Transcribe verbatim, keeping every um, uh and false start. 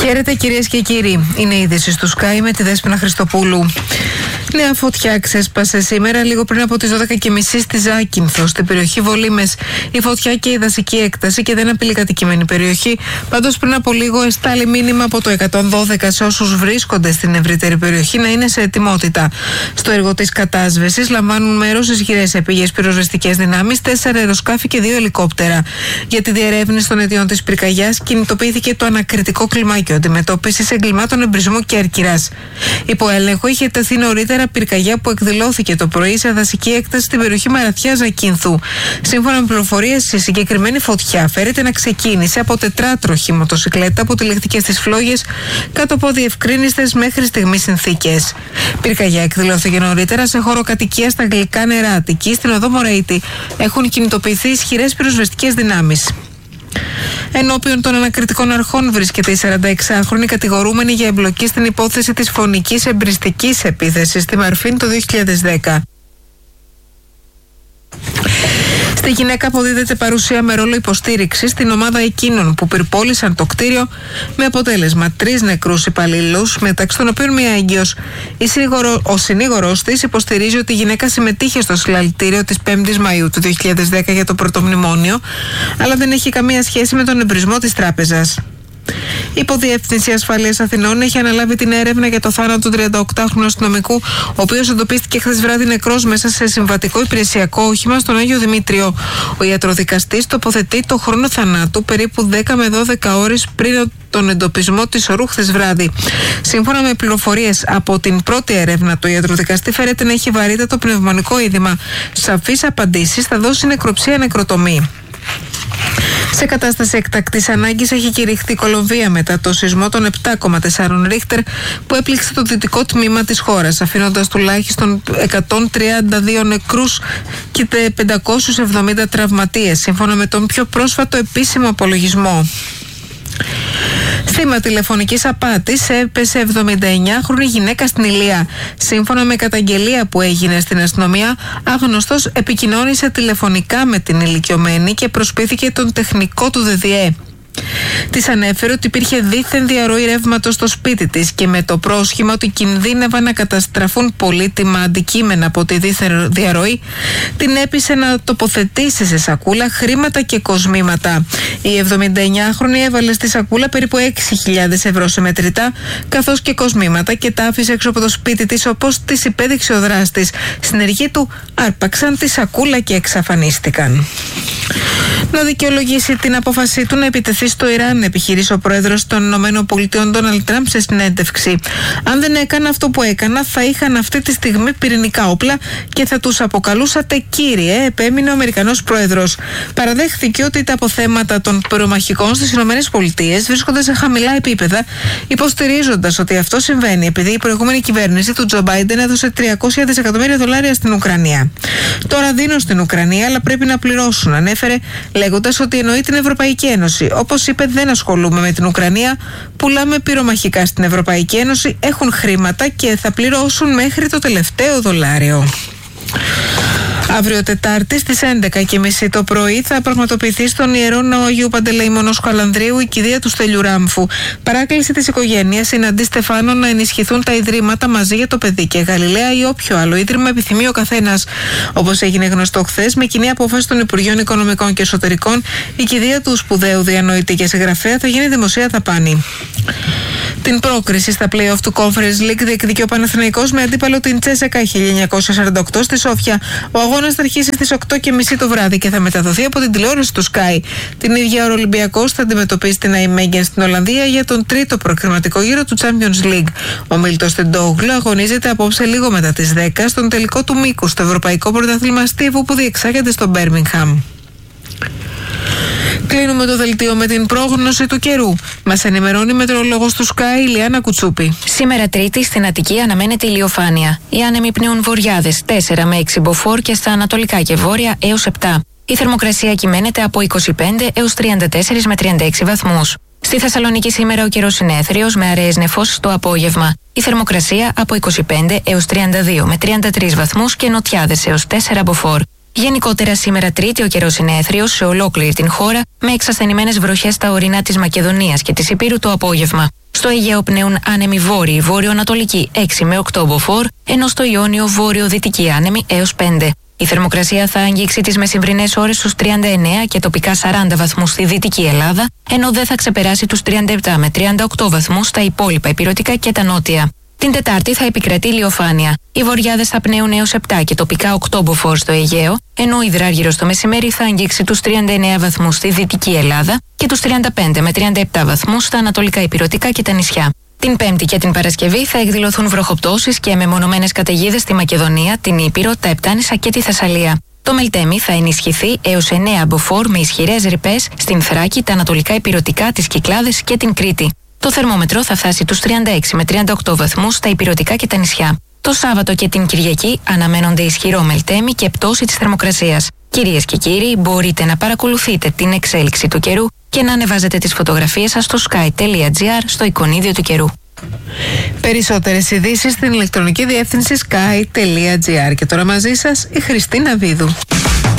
Χαίρετε κυρίες και κύριοι. Είναι η είδηση του Sky με τη Δέσποινα Χριστοπούλου. Νέα φωτιά ξέσπασε σήμερα λίγο πριν από τις δώδεκα και μισή στη Ζάκυνθο, στην περιοχή Βολήμες. Η φωτιά και η δασική έκταση και δεν απειλεί κατοικημένη περιοχή. Πάντως πριν από λίγο εστάλει μήνυμα από το εκατόν δώδεκα σε όσους βρίσκονται στην ευρύτερη περιοχή να είναι σε ετοιμότητα. Στο έργο της κατάσβεσης λαμβάνουν μέρος ισχυρές επίγειες πυροσβεστικές δυνάμεις, τέσσερα αεροσκάφη και δύο ελικόπτερα. Για τη διερεύνηση των αιτιών της πυρκαγιάς κινητοποιήθηκε το ανακριτικό κλιμάκιο αντιμετώπισης εγκλημάτων εμπρισμού και αρκυράς. Υπό έλεγχο είχε τεθεί νωρίτερα πυρκαγιά που εκδηλώθηκε το πρωί σε δασική έκταση στην περιοχή Μαραθιά Ζακύνθου. Σύμφωνα με πληροφορίες, η συγκεκριμένη φωτιά φέρεται να ξεκίνησε από τετράτροχη μοτοσυκλέτα που τυλιχτήκε στις φλόγες κάτω από διευκρίνιστες μέχρι στιγμής συνθήκες. Πυρκαγιά εκδηλώθηκε νωρίτερα σε χώρο κατοικίας στα Γλυκά Νερά Αττικής, στην οδό Μωρέιτη. Έχουν κινητοποιηθεί ισχυρές πυροσβεστικές δυνάμεις. Ενώπιον των ανακριτικών αρχών βρίσκεται η σαρανταεξάχρονη κατηγορούμενη για εμπλοκή στην υπόθεση της φωνικής εμπριστικής επίθεσης στη Μαρφίν το δύο χιλιάδες δέκα. Στη γυναίκα αποδίδεται παρουσία με ρόλο υποστήριξη στην ομάδα εκείνων που πυρπόλησαν το κτίριο, με αποτέλεσμα τρεις νεκρούς υπαλλήλους, μεταξύ των οποίων μία έγκυος. Ο συνήγορος της υποστηρίζει ότι η γυναίκα συμμετείχε στο συλλαλητήριο της πέμπτης Μαΐου του δύο χιλιάδες δέκα για το πρωτομνημόνιο, αλλά δεν έχει καμία σχέση με τον εμπρισμό της τράπεζας. Η Υποδιεύθυνση Ασφαλείας Αθηνών έχει αναλάβει την έρευνα για το θάνατο του τριανταοκτάχρονου αστυνομικού, ο οποίος εντοπίστηκε χθες βράδυ νεκρός μέσα σε συμβατικό υπηρεσιακό όχημα στον Άγιο Δημήτριο. Ο ιατροδικαστής τοποθετεί το χρόνο θανάτου περίπου δέκα με δώδεκα ώρες πριν τον εντοπισμό της ορού χθες βράδυ. Σύμφωνα με πληροφορίες από την πρώτη έρευνα, το ιατροδικαστή φέρεται να έχει βαρύτατο πνευμονικό είδημα. Σαφείς απαντήσεις θα δώσει νεκροψία νεκροτομή. Σε κατάσταση εκτακτής ανάγκης έχει κηρυχθεί η Κολομβία μετά το σεισμό των επτά κόμμα τέσσερα Ρίχτερ που έπληξε το δυτικό τμήμα της χώρας, αφήνοντας τουλάχιστον εκατόν τριάντα δύο νεκρούς και πεντακόσιους εβδομήντα τραυματίες, σύμφωνα με τον πιο πρόσφατο επίσημο απολογισμό. Θύμα τηλεφωνικής απάτης έπεσε εβδομηνταεννιάχρονη γυναίκα στην Ηλία. Σύμφωνα με καταγγελία που έγινε στην αστυνομία, άγνωστος επικοινώνησε τηλεφωνικά με την ηλικιωμένη και προσποιήθηκε τον τεχνικό του ΔΔΕ. Της ανέφερε ότι υπήρχε δίθεν διαρροή ρεύματος στο σπίτι της και με το πρόσχημα ότι κινδύνευαν να καταστραφούν πολύτιμα αντικείμενα από τη δίθεν διαρροή, την έπεισε να τοποθετήσει σε σακούλα χρήματα και κοσμήματα. Η εβδομηνταεννιάχρονη έβαλε στη σακούλα περίπου έξι χιλιάδες ευρώ σε μετρητά, καθώς και κοσμήματα, και τα άφησε έξω από το σπίτι της, όπως της υπέδειξε ο δράστης. Συνεργοί του άρπαξαν τη σακούλα και εξαφανίστηκαν. Να δικαιολογήσει την απόφασή του να επιτεθεί στο Ιράν, επιχειρήσει ο πρόεδρος των Ηνωμένων Πολιτειών Ντόναλντ Τραμπ σε συνέντευξη. Αν δεν έκανα αυτό που έκανα, θα είχαν αυτή τη στιγμή πυρηνικά όπλα και θα τους αποκαλούσατε κύριε, επέμεινε ο Αμερικανός πρόεδρος. Παραδέχθηκε ότι τα αποθέματα των πυρομαχικών στις Ηνωμένες Πολιτείες βρίσκονται σε χαμηλά επίπεδα, υποστηρίζοντας ότι αυτό συμβαίνει επειδή η προηγούμενη κυβέρνηση του Τζο Μπάιντεν έδωσε τριακόσια δισεκατομμύρια δολάρια στην Ουκρανία. Τώρα δίνουν στην Ουκρανία, αλλά πρέπει να πληρώσουν, ανέφερε, λέγοντας ότι εννοεί την Ευρωπαϊκή Ένωση. Όπως είπε, δεν ασχολούμαι με την Ουκρανία, πουλάμε πυρομαχικά στην Ευρωπαϊκή Ένωση, έχουν χρήματα και θα πληρώσουν μέχρι το τελευταίο δολάριο. Αύριο Τετάρτη στις έντεκα και μισή το πρωί θα πραγματοποιηθεί στον Ιερό Ναό Αγίου Παντελεήμονος Χαλανδρίου η κηδεία του Στέλιου Ράμφου. Παράκληση της οικογένειας είναι αντί Στεφάνων να ενισχυθούν τα ιδρύματα Μαζί για το Παιδί και Γαλιλαία ή όποιο άλλο ίδρυμα επιθυμεί ο καθένας. Όπως έγινε γνωστό χθες, με κοινή απόφαση των Υπουργείων Οικονομικών και Εσωτερικών, η κηδεία του σπουδαίου διανοητή και συγγραφέα θα γίνει δημοσία δαπάνη. Την πρόκριση στα play-off του Conference League διεκδικεί ο Παναθηναϊκός με αντίπαλο την Τσέσεκα χίλια εννιακόσια σαράντα οκτώ στη Σόφια. Ο αγώνας θα αρχίσει στις οκτώ και μισή το βράδυ και θα μεταδοθεί από την τηλεόραση του Sky. Την ίδια ώρα ο Ολυμπιακός θα αντιμετωπίσει την Nijmegen στην Ολλανδία για τον τρίτο προκριματικό γύρο του Champions League. Ο Μίλτος Τεντόγλου αγωνίζεται απόψε λίγο μετά τις δέκα στον τελικό του μήκου στο Ευρωπαϊκό Πρωτάθλημα Στίβου που διεξάγεται στο Μπέρμιγχαμ. Κλείνουμε το δελτίο με την πρόγνωση του καιρού. Μας ενημερώνει η μετεωρολόγος του Sky, Ηλιάνα Κουτσούπη. Σήμερα Τρίτη στην Αττική αναμένεται ηλιοφάνεια. Οι άνεμοι πνέουν βορειάδες τέσσερα με έξι μποφόρ και στα ανατολικά και βόρεια έως επτά. Η θερμοκρασία κυμαίνεται από είκοσι πέντε έως τριάντα τέσσερα με τριάντα έξι βαθμούς. Στη Θεσσαλονίκη σήμερα ο καιρός είναι έθριος με αραιές νεφώσεις το απόγευμα. Η θερμοκρασία από είκοσι πέντε έως τριάντα δύο με τριάντα τρεις βαθμούς και νοτιάδες έως τέσσερα μποφόρ. Γενικότερα σήμερα Τρίτη ο καιρός είναι έθριος σε ολόκληρη την χώρα με εξασθενημένες βροχές στα ορεινά της Μακεδονίας και της Ηπείρου το απόγευμα. Στο Αιγαίο πνέουν άνεμοι βόρειοι, βόρειο-ανατολικοί έξι με οκτώ μποφόρ, ενώ στο Ιόνιο βόρειο-δυτικοί άνεμοι έως πέντε. Η θερμοκρασία θα αγγίξει τις μεσημβρινές ώρες στους τριάντα εννέα και τοπικά σαράντα βαθμούς στη Δυτική Ελλάδα, ενώ δεν θα ξεπεράσει τους τριάντα επτά με τριάντα οκτώ βαθμούς στα υπόλοιπα ηπειρωτικά και τα νότια. Την Τετάρτη θα επικρατεί ηλιοφάνεια. Οι βοριάδες θα πνέουν έως επτά και τοπικά οκτώ μποφόρ στο Αιγαίο, ενώ ο υδράργυρος το μεσημέρι θα αγγίξει τους τριάντα εννέα βαθμούς στη Δυτική Ελλάδα και τους τριάντα πέντε με τριάντα επτά βαθμούς στα ανατολικά ηπειρωτικά και τα νησιά. Την Πέμπτη και την Παρασκευή θα εκδηλωθούν βροχοπτώσεις και μεμονωμένες καταιγίδες στη Μακεδονία, την Ήπειρο, τα Επτάνησα και τη Θεσσαλία. Το Μελτέμι θα ενισχυθεί έως εννέα μποφόρ με ισχυρές ρηπές στην Θράκη, τα ανατολικά ηπειρωτικά, τις Κυκλάδες και την Κρήτη. Το θερμόμετρο θα φτάσει τους τριάντα έξι με τριάντα οκτώ βαθμούς στα ηπειρωτικά και τα νησιά. Το Σάββατο και την Κυριακή αναμένονται ισχυρό Μελτέμι και πτώση της θερμοκρασίας. Κυρίες και κύριοι, μπορείτε να παρακολουθείτε την εξέλιξη του καιρού και να ανεβάζετε τις φωτογραφίες σας στο sky τελεία gr στο εικονίδιο του καιρού. Περισσότερες ειδήσεις στην ηλεκτρονική διεύθυνση sky τελεία gr. Και τώρα μαζί σας η Χριστίνα Βίδου.